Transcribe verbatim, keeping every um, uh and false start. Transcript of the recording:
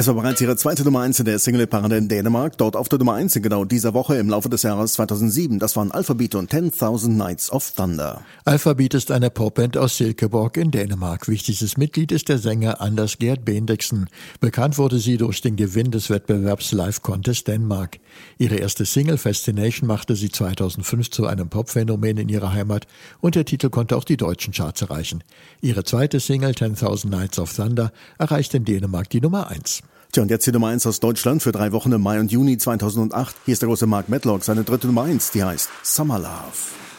Es war bereits ihre zweite Nummer eins in der Single-Parade in Dänemark, dort auf der Nummer eins in genau dieser Woche im Laufe des Jahres zweitausendsieben. Das waren Alphabeat und ten thousand Nights of Thunder. Alphabeat ist eine Popband aus Silkeborg in Dänemark. Wichtigstes Mitglied ist der Sänger Anders Gert Bendiksen. Bekannt wurde sie durch den Gewinn des Wettbewerbs Live Contest Denmark. Ihre erste Single Fascination machte sie zweitausendfünf zu einem Popphänomen in ihrer Heimat und der Titel konnte auch die deutschen Charts erreichen. Ihre zweite Single ten thousand Nights of Thunder erreichte in Dänemark die Nummer eins. Tja, und jetzt die Nummer eins aus Deutschland für drei Wochen im Mai und Juni zweitausendacht. Hier ist der große Mark Medlock, seine dritte Nummer eins, die heißt Summer Love.